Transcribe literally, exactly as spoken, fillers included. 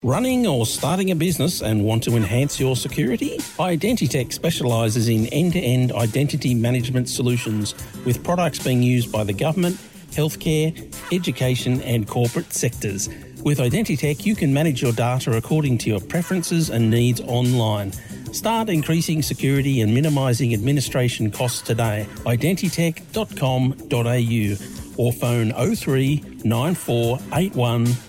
Running or starting a business and want to enhance your security? Identitech specialises in end-to-end identity management solutions with products being used by the government, healthcare, education and corporate sectors. With Identitech, you can manage your data according to your preferences and needs online. Start increasing security and minimising administration costs today. identitech dot com dot a u or phone oh three nine four eight one